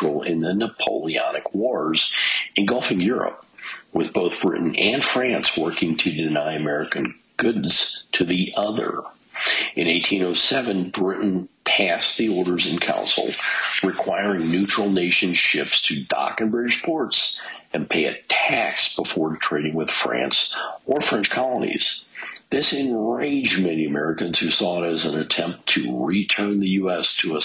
neutral in the Napoleonic Wars engulfing Europe, with both Britain and France working to deny American goods to the other. In 1807, Britain passed the Orders in Council requiring neutral nation ships to dock in British ports and pay a tax before trading with France or French colonies. This enraged many Americans who saw it as an attempt to return the U.S. to a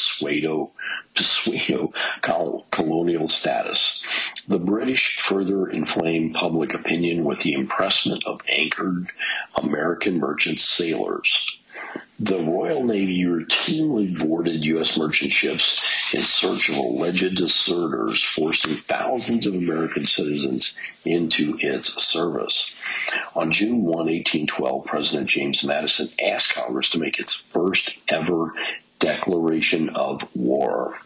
pseudo-colonial status. The British further inflamed public opinion with the impressment of anchored American merchant sailors. The Royal Navy routinely boarded U.S. merchant ships in search of alleged deserters, forcing thousands of American citizens into its service. On June 1, 1812, President James Madison asked Congress to make its first ever declaration of war.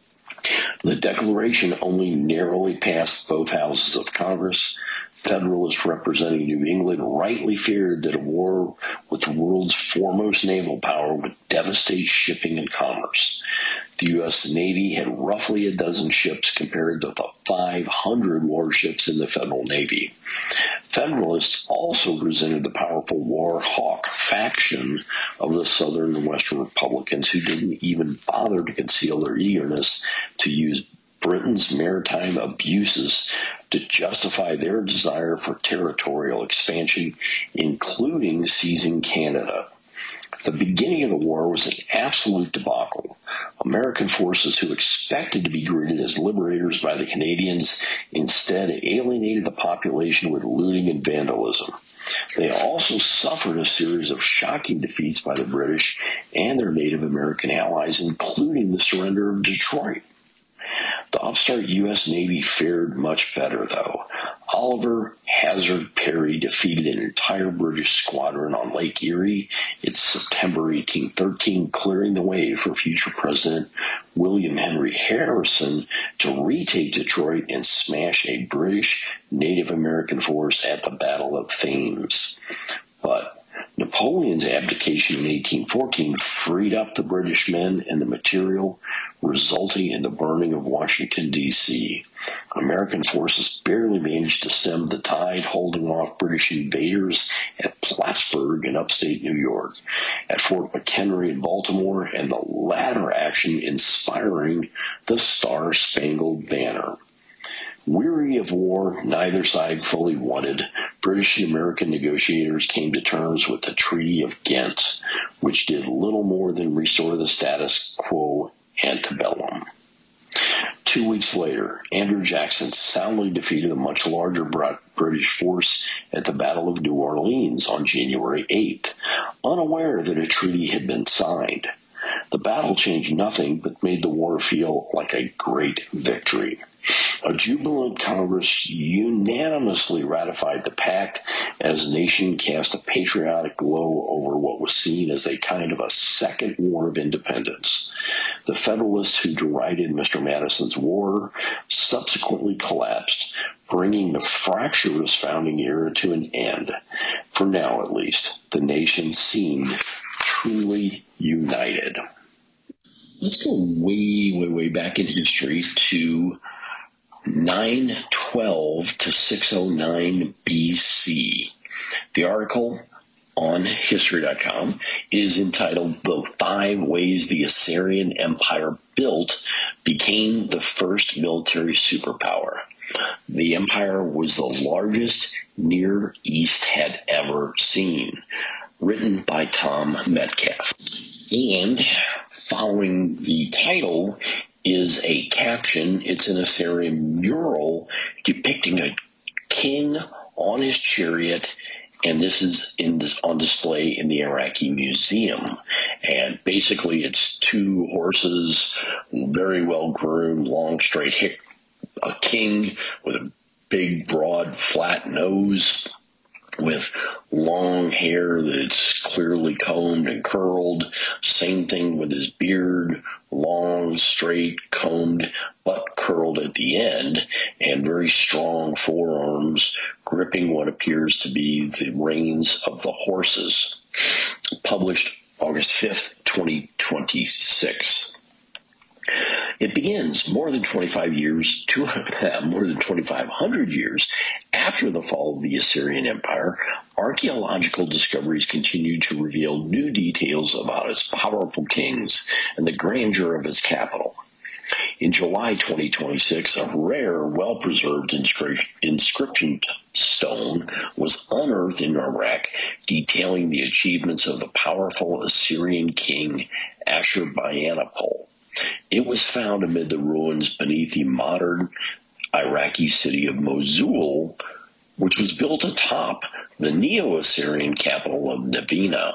The declaration only narrowly passed both houses of Congress. Federalists representing New England rightly feared that a war with the world's foremost naval power would devastate shipping and commerce. The U.S. Navy had roughly a dozen ships compared to the 500 warships in the Federal Navy. Federalists also resented the powerful war hawk faction of the Southern and Western Republicans, who didn't even bother to conceal their eagerness to use Britain's maritime abuses to justify their desire for territorial expansion, including seizing Canada. The beginning of the war was an absolute debacle. American forces who expected to be greeted as liberators by the Canadians instead alienated the population with looting and vandalism. They also suffered a series of shocking defeats by the British and their Native American allies, including the surrender of Detroit. The upstart U.S. Navy fared much better, though. Oliver Hazard Perry defeated an entire British squadron on Lake Erie in September 1813, clearing the way for future President William Henry Harrison to retake Detroit and smash a British Native American force at the Battle of Thames. But Napoleon's abdication in 1814 freed up the British men and the material, resulting in the burning of Washington, D.C. American forces barely managed to stem the tide, holding off British invaders at Plattsburgh in upstate New York, at Fort McHenry in Baltimore, and the latter action inspiring the Star-Spangled Banner. Weary of war neither side fully wanted, British and American negotiators came to terms with the Treaty of Ghent, which did little more than restore the status quo ante bellum. 2 weeks later, Andrew Jackson soundly defeated a much larger British force at the Battle of New Orleans on January 8th, unaware that a treaty had been signed. The battle changed nothing but made the war feel like a great victory. A jubilant Congress unanimously ratified the pact as the nation cast a patriotic glow over what was seen as a kind of a second war of independence. The Federalists who derided Mr. Madison's war subsequently collapsed, bringing the fractious founding era to an end. For now, at least, the nation seemed truly united. Let's go way back in history to 912 to 609 BC. The article on History.com is entitled "The 5 Ways the Assyrian Empire Built Became the First Military Superpower." The empire was the largest Near East had ever seen. Written by Tom Metcalf. And following the title is a caption. It's an Assyrian mural depicting a king on his chariot, and this is on display in the Iraqi Museum. And basically it's 2 horses, very well groomed, long, straight hair, a king with a big, broad, flat nose, with long hair that's clearly combed and curled. Same thing with his beard, long, straight, combed, but curled at the end, and very strong forearms gripping what appears to be the reins of the horses. Published August 5th, 2026. It begins more than 2,500 years after the fall of the Assyrian Empire. Archaeological discoveries continue to reveal new details about its powerful kings and the grandeur of its capital. In July 2026, a rare, well-preserved inscription stone was unearthed in Iraq, detailing the achievements of the powerful Assyrian king Ashurbanipal. It was found amid the ruins beneath the modern Iraqi city of Mosul, which was built atop the Neo-Assyrian capital of Nabina.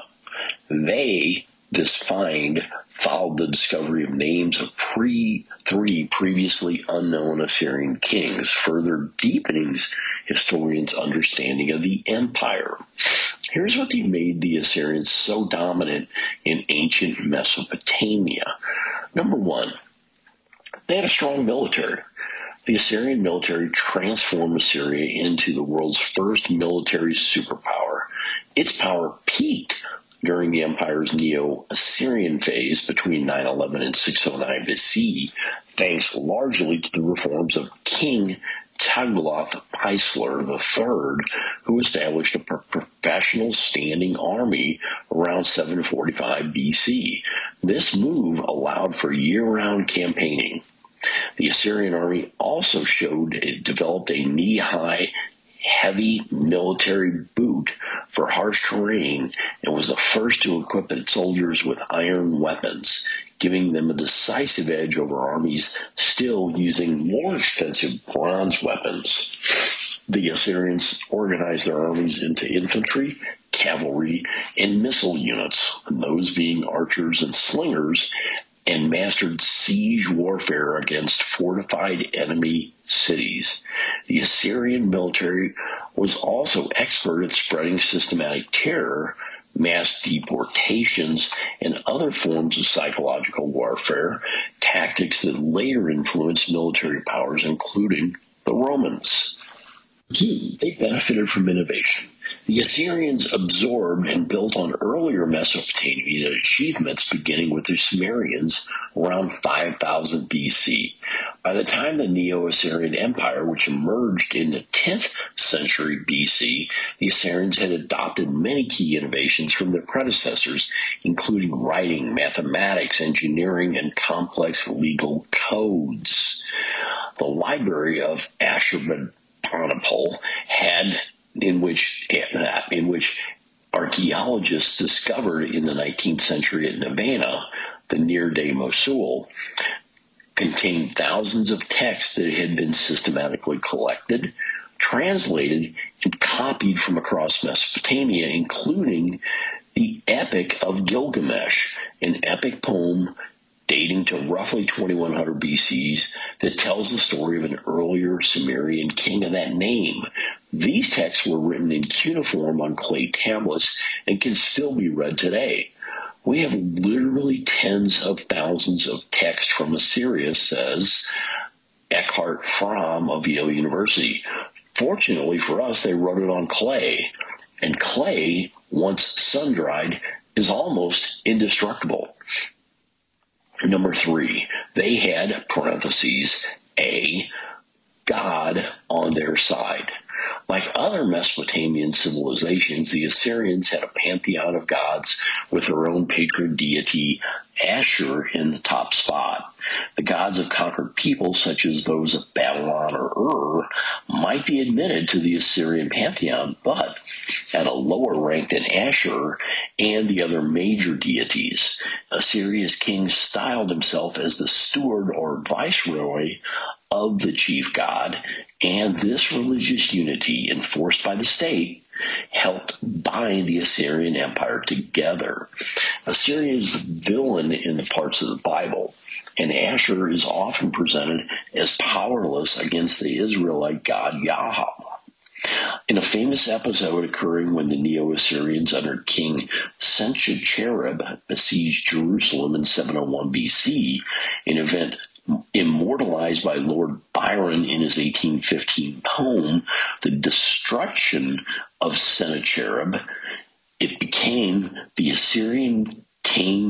This find followed the discovery of names of three previously unknown Assyrian kings, further deepening historians' understanding of the empire. Here's what made the Assyrians so dominant in ancient Mesopotamia. Number one, they had a strong military. The Assyrian military transformed Assyria into the world's first military superpower. Its power peaked during the empire's Neo-Assyrian phase between 911 and 609 BC, thanks largely to the reforms of King Tiglath-Pileser III, who established a professional standing army around 745 BC. This move allowed for year-round campaigning. The Assyrian army also showed it developed a knee-high, heavy military boot for harsh terrain and was the first to equip its soldiers with iron weapons, giving them a decisive edge over armies still using more expensive bronze weapons. The Assyrians organized their armies into infantry, cavalry, and missile units, those being archers and slingers, and mastered siege warfare against fortified enemy cities. The Assyrian military was also expert at spreading systematic terror, mass deportations, and other forms of psychological warfare, tactics that later influenced military powers, including the Romans. Two, they benefited from innovation. The Assyrians absorbed and built on earlier Mesopotamian achievements, beginning with the Sumerians around 5000 BC. By the time the Neo-Assyrian Empire, which emerged in the 10th century BC, the Assyrians had adopted many key innovations from their predecessors, including writing, mathematics, engineering, and complex legal codes. The library of Ashurbanipal in which archaeologists discovered in the 19th century at Nabana, the near-day Mosul, contained thousands of texts that had been systematically collected, translated, and copied from across Mesopotamia, including the Epic of Gilgamesh, an epic poem dating to roughly 2100 BC that tells the story of an earlier Sumerian king of that name. These texts were written in cuneiform on clay tablets and can still be read today. We have literally tens of thousands of texts from Assyria, says Eckhart Fromm of Yale University. Fortunately for us, they wrote it on clay, and clay, once sun-dried, is almost indestructible. Number three, they had, parentheses, a God on their side. Like other Mesopotamian civilizations, the Assyrians had a pantheon of gods with their own patron deity, Ashur, in the top spot. The gods of conquered peoples, such as those of Babylon or Ur, might be admitted to the Assyrian pantheon, but at a lower rank than Ashur and the other major deities. Assyria's king styled himself as the steward or viceroy of the chief god, and this religious unity, enforced by the state, helped bind the Assyrian Empire together. Assyria is the villain in the parts of the Bible, and Ashur is often presented as powerless against the Israelite god Yahweh. In a famous episode occurring when the Neo-Assyrians under King Sennacherib besieged Jerusalem in 701 BC, an event immortalized by Lord Byron in his 1815 poem, The Destruction of Sennacherib, it became the Assyrian king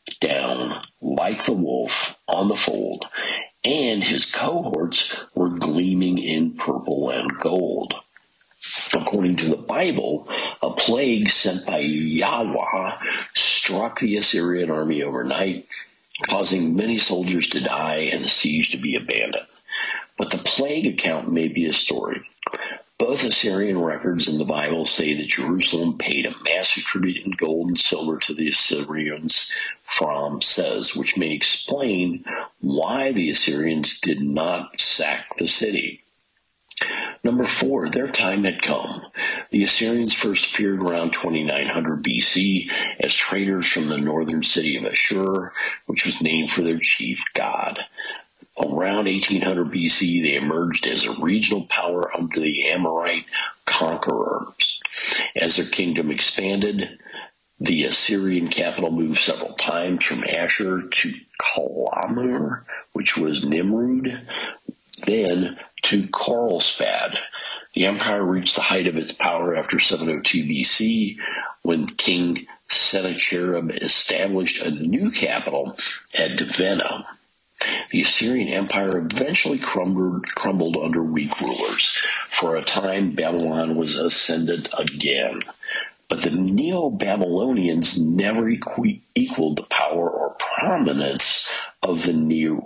down like the wolf on the fold, and his cohorts were gleaming in purple and gold. According to the Bible, a plague sent by Yahweh struck the Assyrian army overnight, causing many soldiers to die and the siege to be abandoned. But the plague account may be a story. Both Assyrian records and the Bible say that Jerusalem paid a massive tribute in gold and silver to the Assyrians, Fromm says, which may explain why the Assyrians did not sack the city. Number 4, their time had come. The Assyrians first appeared around 2900 BC as traders from the northern city of Ashur, which was named for their chief god. Around 1800 BC, they emerged as a regional power under the Amorite conquerors. As their kingdom expanded, the Assyrian capital moved several times from Ashur to Kalamur, which was Nimrud, then to Carlsbad. The empire reached the height of its power after 702 BC, when King Sennacherib established a new capital at Dvena. The Assyrian Empire eventually crumbled under weak rulers. For a time, Babylon was ascendant again. But the Neo-Babylonians never equaled the power or prominence of the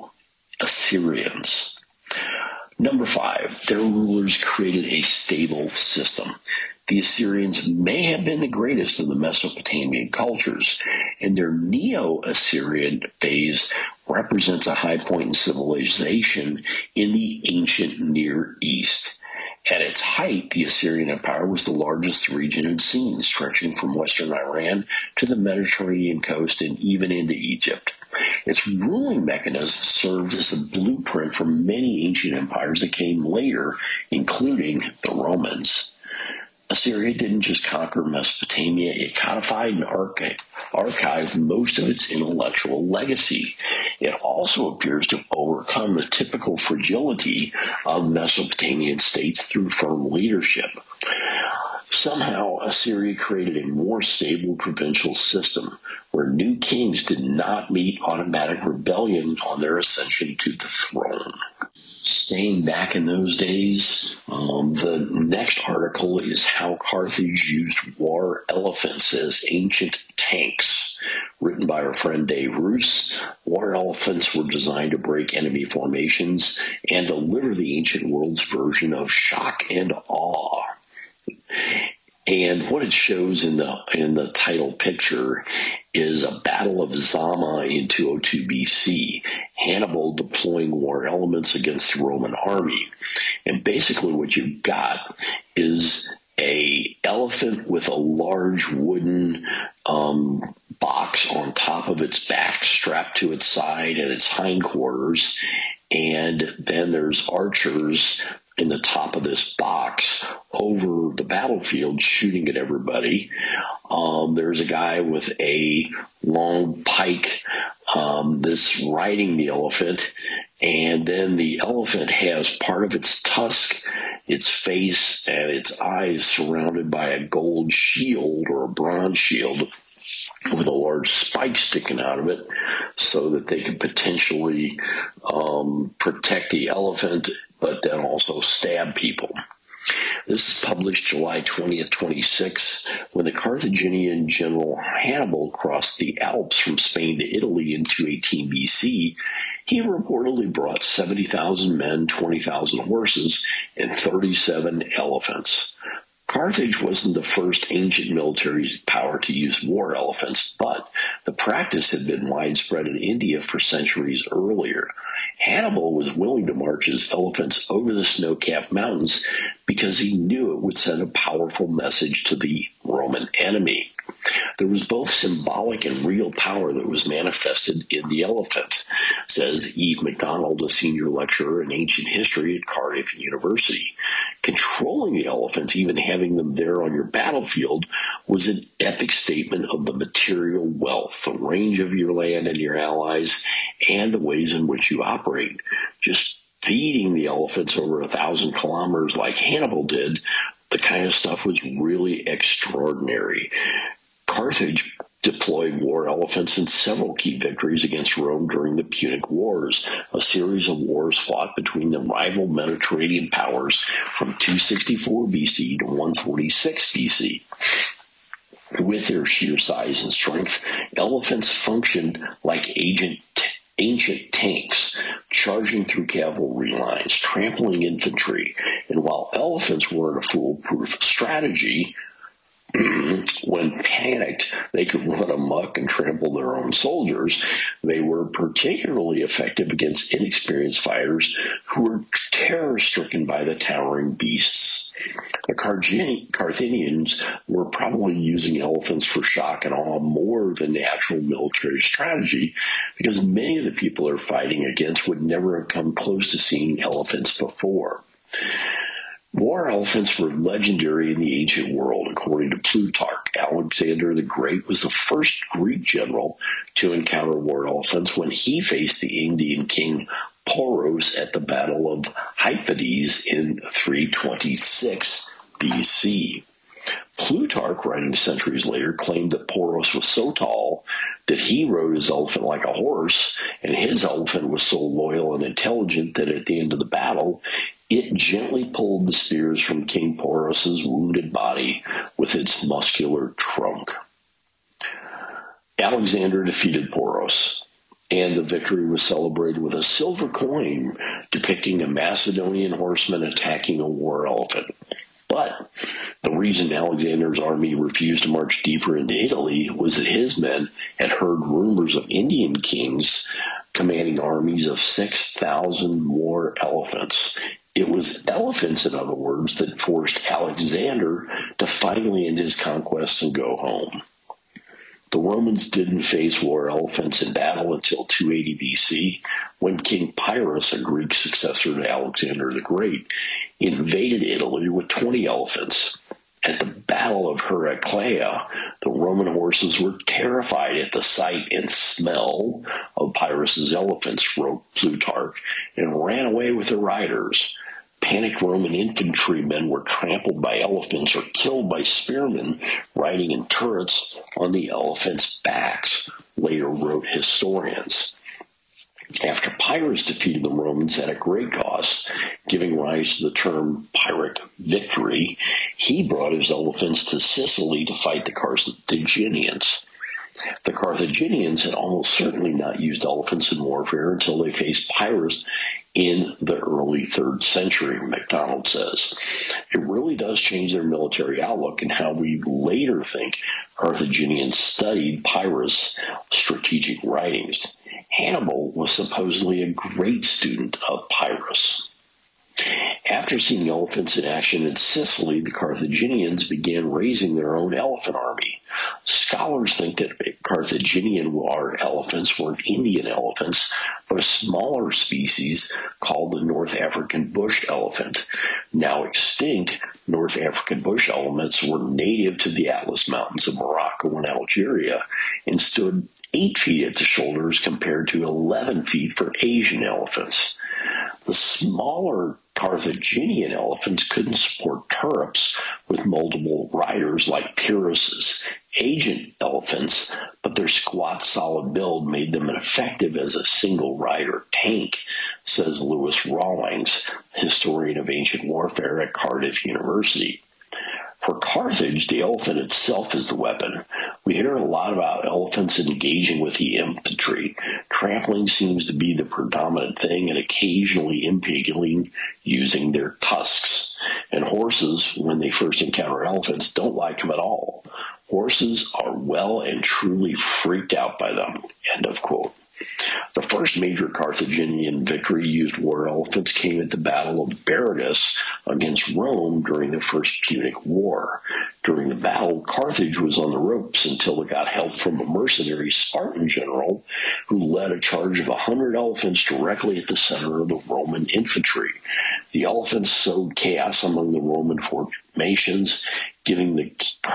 Neo-Assyrians. Number 5, their rulers created a stable system. The Assyrians may have been the greatest of the Mesopotamian cultures, and their Neo-Assyrian phase represents a high point in civilization in the ancient Near East. At its height, the Assyrian Empire was the largest the region had seen, stretching from western Iran to the Mediterranean coast and even into Egypt. Its ruling mechanism served as a blueprint for many ancient empires that came later, including the Romans. Assyria didn't just conquer Mesopotamia, it codified and archived most of its intellectual legacy. It also appears to have overcome the typical fragility of Mesopotamian states through firm leadership. Somehow, Assyria created a more stable provincial system where new kings did not meet automatic rebellion on their ascension to the throne. Staying back in those days, the next article is how Carthage used war elephants as ancient tanks. Written by our friend Dave Roos, war elephants were designed to break enemy formations and deliver the ancient world's version of shock and awe. And what it shows in the title picture is a battle of Zama in 202 BC, Hannibal deploying war elements against the Roman army. And basically what you've got is a elephant with a large wooden box on top of its back, strapped to its side and its hindquarters, and then there's archers in the top of this box over the battlefield shooting at everybody. There's a guy with a long pike that's riding the elephant, and then the elephant has part of its tusk, its face, and its eyes surrounded by a gold shield or a bronze shield with a large spike sticking out of it so that they could potentially protect the elephant, but then also stab people. This is published July 20th, 26, when the Carthaginian general Hannibal crossed the Alps from Spain to Italy in 218 BC. He reportedly brought 70,000 men, 20,000 horses, and 37 elephants. Carthage wasn't the first ancient military power to use war elephants, but the practice had been widespread in India for centuries earlier. Hannibal was willing to march his elephants over the snow-capped mountains because he knew it would send a powerful message to the Roman enemy. There was both symbolic and real power that was manifested in the elephant, says Eve MacDonald, a senior lecturer in ancient history at Cardiff University. Controlling the elephants, even having them there on your battlefield, was an epic statement of the material wealth, the range of your land and your allies, and the ways in which you operate. Just feeding the elephants over 1,000 kilometers like Hannibal did, the kind of stuff was really extraordinary. Carthage deployed war elephants in several key victories against Rome during the Punic Wars, a series of wars fought between the rival Mediterranean powers from 264 BC to 146 BC. With their sheer size and strength, elephants functioned like ancient tanks, charging through cavalry lines, trampling infantry, and while elephants weren't a foolproof strategy, when panicked, they could run amok and trample their own soldiers. They were particularly effective against inexperienced fighters who were terror-stricken by the towering beasts. The Carthaginians were probably using elephants for shock and awe more than natural military strategy, because many of the people they're fighting against would never have come close to seeing elephants before. War elephants were legendary in the ancient world. According to Plutarch, Alexander the Great was the first Greek general to encounter war elephants when he faced the Indian king Poros at the Battle of Hyphates in 326 BC. Plutarch, writing centuries later, claimed that Poros was so tall that he rode his elephant like a horse, and his elephant was so loyal and intelligent that at the end of the battle, it gently pulled the spears from King Poros's wounded body with its muscular trunk. Alexander defeated Poros, and the victory was celebrated with a silver coin depicting a Macedonian horseman attacking a war elephant. But the reason Alexander's army refused to march deeper into Italy was that his men had heard rumors of Indian kings commanding armies of 6,000 war elephants. It was elephants, in other words, that forced Alexander to finally end his conquests and go home. The Romans didn't face war elephants in battle until 280 BC, when King Pyrrhus, a Greek successor to Alexander the Great, invaded Italy with 20 elephants. At the Battle of Heraclea, the Roman horses were terrified at the sight and smell of Pyrrhus's elephants, wrote Plutarch, and ran away with their riders. Panicked Roman infantrymen were trampled by elephants or killed by spearmen riding in turrets on the elephants' backs, later wrote historians. After Pyrrhus defeated the Romans at a great cost, giving rise to the term Pyrrhic victory, he brought his elephants to Sicily to fight the Carthaginians. The Carthaginians had almost certainly not used elephants in warfare until they faced Pyrrhus in the early 3rd century, MacDonald says. It really does change their military outlook and how we later think Carthaginians studied Pyrrhus' strategic writings. Hannibal was supposedly a great student of Pyrrhus. After seeing elephants in action in Sicily, the Carthaginians began raising their own elephant army. Scholars think that Carthaginian war elephants were Indian elephants, but a smaller species called the North African bush elephant. Now extinct, North African bush elephants were native to the Atlas Mountains of Morocco and Algeria and stood 8 feet at the shoulders compared to 11 feet for Asian elephants. The smaller Carthaginian elephants couldn't support turrets with multiple riders like Pyrrhus's Asian elephants, but their squat, solid build made them effective as a single-rider tank, says Lewis Rawlings, historian of ancient warfare at Cardiff University. For Carthage, the elephant itself is the weapon. We hear a lot about elephants engaging with the infantry. Trampling seems to be the predominant thing, and occasionally impaling using their tusks. And horses, when they first encounter elephants, don't like them at all. Horses are well and truly freaked out by them. End of quote. The first major Carthaginian victory used war elephants came at the Battle of Berytus against Rome during the First Punic War. During the battle, Carthage was on the ropes until it got help from a mercenary Spartan general who led a charge of 100 elephants directly at the center of the Roman infantry. The elephants sowed chaos among the Roman formations, giving the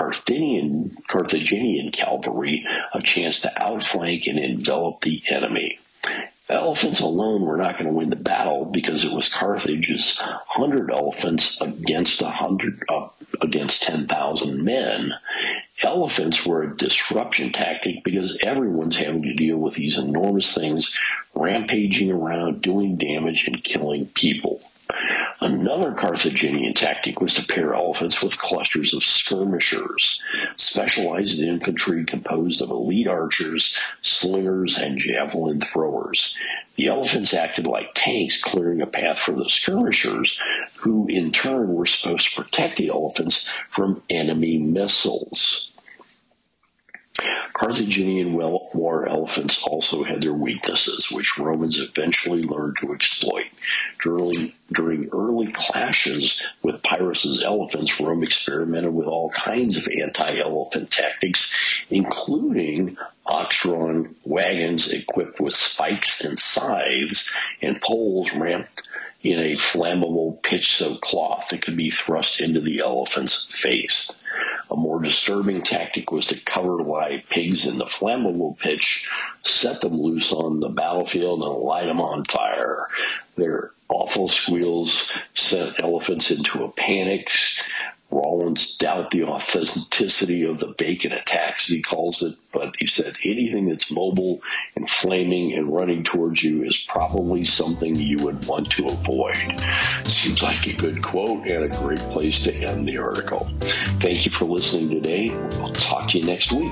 Carthaginian cavalry a chance to outflank and envelop the enemy. Elephants alone were not going to win the battle because it was Carthage's 100 elephants against 10,000 men, Elephants were a disruption tactic because everyone's having to deal with these enormous things rampaging around, doing damage, and killing people. Another Carthaginian tactic was to pair elephants with clusters of skirmishers, specialized infantry composed of elite archers, slingers, and javelin throwers. The elephants acted like tanks, clearing a path for the skirmishers, who in turn were supposed to protect the elephants from enemy missiles. Carthaginian war elephants also had their weaknesses, which Romans eventually learned to exploit. During early clashes with Pyrrhus's elephants, Rome experimented with all kinds of anti-elephant tactics, including ox-drawn wagons equipped with spikes and scythes, and poles ramped in a flammable pitch-soaked cloth that could be thrust into the elephant's face. A more disturbing tactic was to cover live pigs in the flammable pitch, set them loose on the battlefield, and light them on fire. Their awful squeals sent elephants into a panic. Rollins doubted the authenticity of the bacon attacks, he calls it, but he said anything that's mobile and flaming and running towards you is probably something you would want to avoid. Seems like a good quote and a great place to end the article. Thank you for listening today. We'll talk to you next week.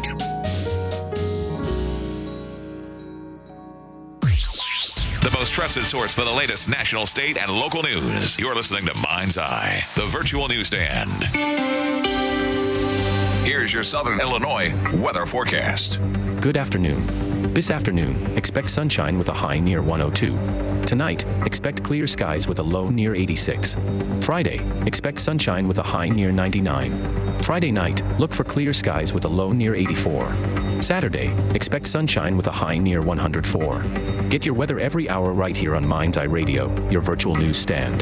The most trusted source for the latest national, state, and local news. You're listening to Mind's Eye, the virtual newsstand. Here's your Southern Illinois weather forecast. Good afternoon. This afternoon, expect sunshine with a high near 102. Tonight, expect clear skies with a low near 86. Friday, expect sunshine with a high near 99. Friday night, look for clear skies with a low near 84. Saturday, expect sunshine with a high near 104. Get your weather every hour right here on Mind's Eye Radio, your virtual news stand.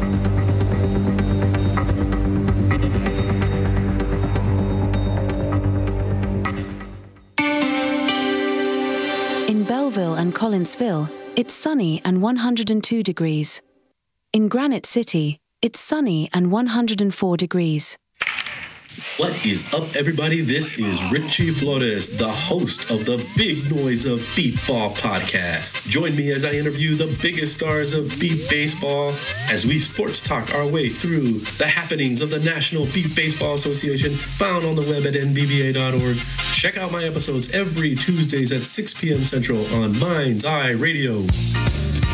In Belleville and Collinsville, it's sunny and 102 degrees. In Granite City, it's sunny and 104 degrees. What is up, everybody? This is Richie Flores, the host of the Big Noise of Beep Ball podcast. Join me as I interview the biggest stars of beep baseball as we sports talk our way through the happenings of the National Beep Baseball Association, found on the web at nbba.org. Check out my episodes every Tuesdays at 6 p.m. Central on Mind's Eye Radio.